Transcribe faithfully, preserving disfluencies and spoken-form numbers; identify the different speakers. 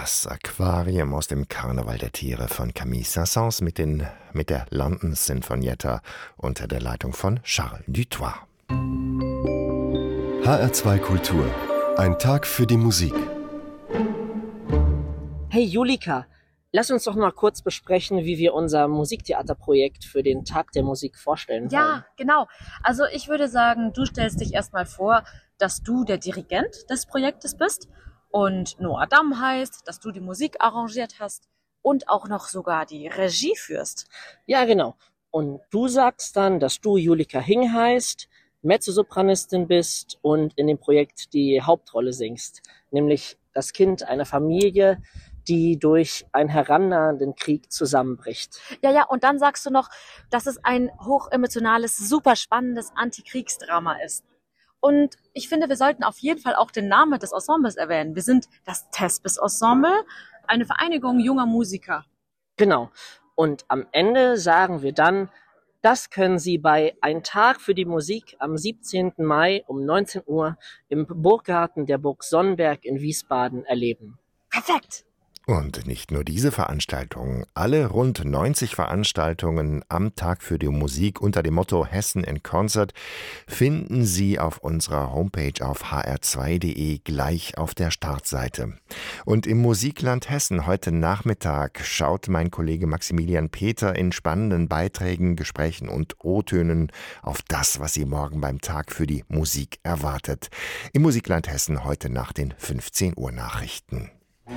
Speaker 1: Das Aquarium aus dem Karneval der Tiere von Camille Saint-Saëns mit, den, mit der London Sinfonietta unter der Leitung von Charles Dutoit.
Speaker 2: H R zwei Kultur. Ein Tag für die Musik.
Speaker 3: Hey Julika, lass uns doch mal kurz besprechen, wie wir unser Musiktheaterprojekt für den Tag der Musik vorstellen wollen.
Speaker 4: Ja, genau. Also ich würde sagen, du stellst dich erstmal vor, dass du der Dirigent des Projektes bist und Noah Damm heißt, dass du die Musik arrangiert hast und auch noch sogar die Regie führst.
Speaker 3: Ja, genau. Und du sagst dann, dass du Julika Hing heißt, Mezzosopranistin bist und in dem Projekt die Hauptrolle singst, nämlich das Kind einer Familie, die durch einen herannahenden Krieg zusammenbricht.
Speaker 4: Ja, ja, und dann sagst du noch, dass es ein hochemotionales, super spannendes Antikriegsdrama ist. Und ich finde, wir sollten auf jeden Fall auch den Namen des Ensembles erwähnen. Wir sind das Thespis Ensemble, eine Vereinigung junger Musiker.
Speaker 3: Genau. Und am Ende sagen wir dann, das können Sie bei Ein Tag für die Musik am siebzehnten Mai um neunzehn Uhr im Burggarten der Burg Sonnenberg in Wiesbaden erleben.
Speaker 4: Perfekt!
Speaker 1: Und nicht nur diese Veranstaltungen, alle rund neunzig Veranstaltungen am Tag für die Musik unter dem Motto Hessen in Concert finden Sie auf unserer Homepage auf h r zwei punkt d e gleich auf der Startseite. Und im Musikland Hessen heute Nachmittag schaut mein Kollege Maximilian Peter in spannenden Beiträgen, Gesprächen und O-Tönen auf das, was Sie morgen beim Tag für die Musik erwartet. Im Musikland Hessen heute nach den fünfzehn Uhr Nachrichten.